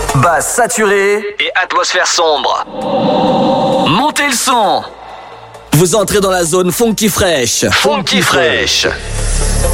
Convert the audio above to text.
Basse saturée et atmosphère sombre. Montez le son. Vous entrez dans la zone Funky Fresh. Funky Fresh.